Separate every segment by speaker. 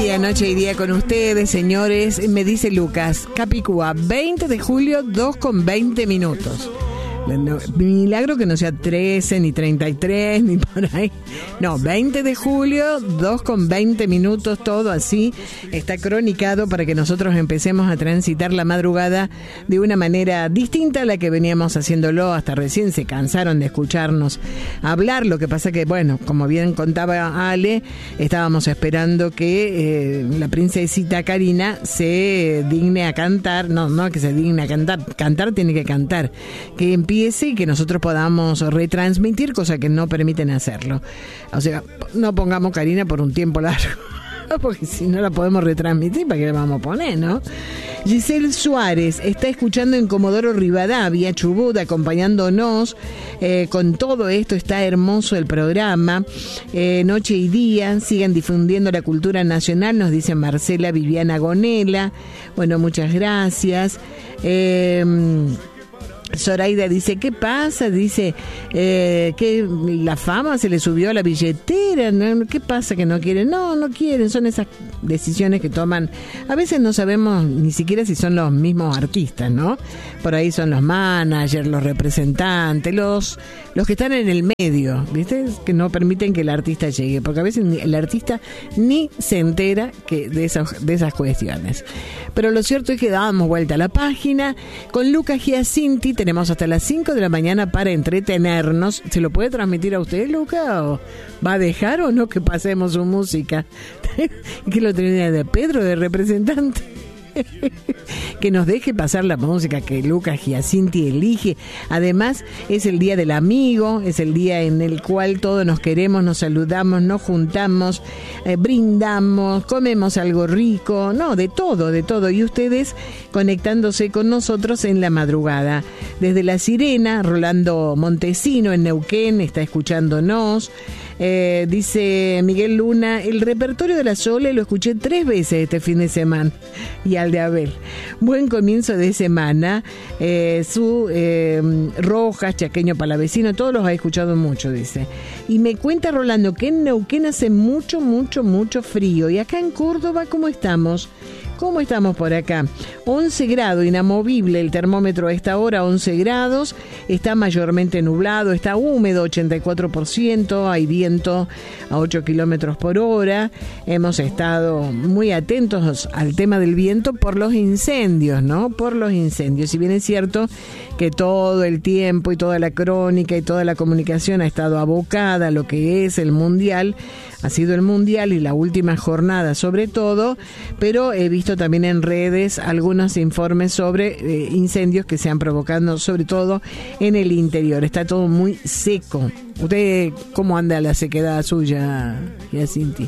Speaker 1: noche y día con ustedes, señores. Me dice Lucas, Capicúa, 20 de julio, 2:20. Milagro que no sea 13, ni 33, ni por ahí. No, 20 de julio, 2:20, todo así. Está cronicado para que nosotros empecemos a transitar la madrugada de una manera distinta a la que veníamos haciéndolo hasta recién. Se cansaron de escucharnos hablar. Lo que pasa que, bueno, como bien contaba Ale, estábamos esperando que la princesita Karina se digne a cantar. No que se digne a cantar. Cantar tiene que cantar. Que empiece y que nosotros podamos retransmitir, cosa que no permiten hacerlo. O sea, no pongamos Karina por un tiempo largo, porque si no la podemos retransmitir, ¿para qué la vamos a poner, no? Giselle Suárez está escuchando en Comodoro Rivadavia, Chubut, acompañándonos con todo esto. Está hermoso el programa, noche y día, sigan difundiendo la cultura nacional, nos dice Marcela Viviana Gonela. Bueno, muchas gracias. Zoraida dice, ¿qué pasa? Dice que la fama se le subió a la billetera, ¿no? ¿Qué pasa que no quieren? No quieren, son esas decisiones que toman. A veces no sabemos ni siquiera si son los mismos artistas, ¿no? Por ahí son los managers, los representantes, los que están en el medio, ¿viste? Que no permiten que el artista llegue, porque a veces el artista ni se entera de esas cuestiones. Pero lo cierto es que dábamos vuelta a la página. Con Lucas Giacinti tenemos hasta las 5 de la mañana para entretenernos. ¿Se lo puede transmitir a usted, Lucas? ¿O va a dejar o no que pasemos su música? ¿Qué lo tenía de Pedro, de representante? Que nos deje pasar la música que Lucas Giacinti elige. Además, es el día del amigo, es el día en el cual todos nos queremos, nos saludamos, nos juntamos, brindamos, comemos algo rico, de todo. Y ustedes conectándose con nosotros en la madrugada. Desde La Sirena, Rolando Montesino en Neuquén está escuchándonos. Dice Miguel Luna, el repertorio de la Sole lo escuché 3 veces este fin de semana, y al de Abel. Buen comienzo de semana. Rojas, Chaqueño Palavecino, todos los ha escuchado mucho, dice. Y me cuenta Rolando que en Neuquén hace mucho frío. Y acá en Córdoba, ¿cómo estamos? ¿Cómo estamos por acá? 11 grados, inamovible el termómetro a esta hora, 11 grados. Está mayormente nublado, está húmedo, 84%. Hay viento a 8 kilómetros por hora. Hemos estado muy atentos al tema del viento por los incendios, ¿no? Por los incendios. Si bien es cierto que todo el tiempo y toda la crónica y toda la comunicación ha estado abocada a lo que es el Mundial, ha sido el Mundial y la última jornada sobre todo, pero he visto también en redes algunos informes sobre incendios que se han provocado sobre todo en el interior. Está todo muy seco. ¿Usted cómo anda la sequedad suya, Giacinti?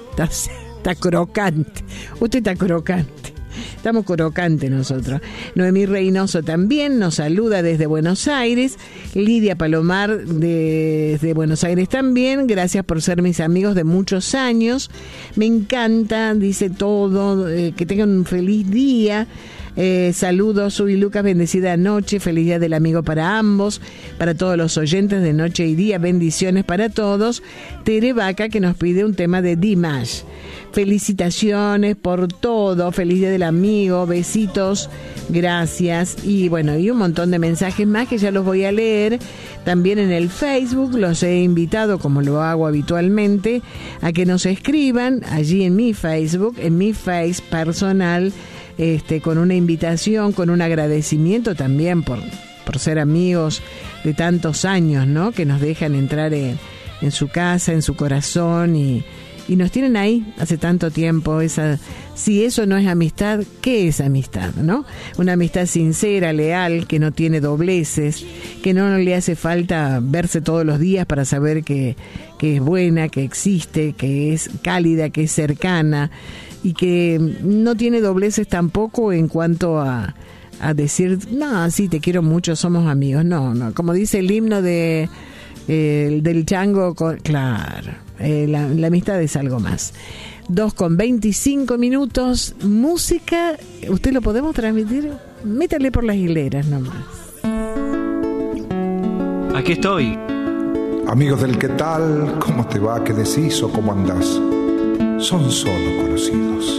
Speaker 1: Está crocante. Usted está crocante. Estamos crocantes nosotros. Noemí Reynoso también nos saluda desde Buenos Aires. Lidia Palomar desde Buenos Aires también. Gracias por ser mis amigos de muchos años. Me encanta, dice todo. Que tengan un feliz día. Saludos, soy Lucas, bendecida noche, feliz día del amigo para ambos, para todos los oyentes de Noche y Día, bendiciones para todos. Tere Vaca, que nos pide un tema de Dimash. Felicitaciones por todo, feliz día del amigo, besitos, gracias. Y bueno, y un montón de mensajes más que ya los voy a leer. También en el Facebook los he invitado, como lo hago habitualmente, a que nos escriban allí en mi Facebook, en mi Face personal, con una invitación, con un agradecimiento también por ser amigos de tantos años, ¿no? Que nos dejan entrar en su casa, en su corazón y nos tienen ahí hace tanto tiempo. Si eso no es amistad, ¿qué es amistad, no? Una amistad sincera, leal, que no tiene dobleces, que no le hace falta verse todos los días para saber que es buena, que existe, que es cálida, que es cercana, y que no tiene dobleces tampoco en cuanto a decir, no, sí, te quiero mucho, somos amigos. No, como dice el himno del Chango, claro, la amistad es algo más. 2:25, música, ¿usted lo podemos transmitir? Métale por las hileras nomás.
Speaker 2: Aquí estoy.
Speaker 3: Amigos del ¿qué tal? ¿Cómo te va? ¿Qué decís o cómo andás?
Speaker 2: son solo conocidos.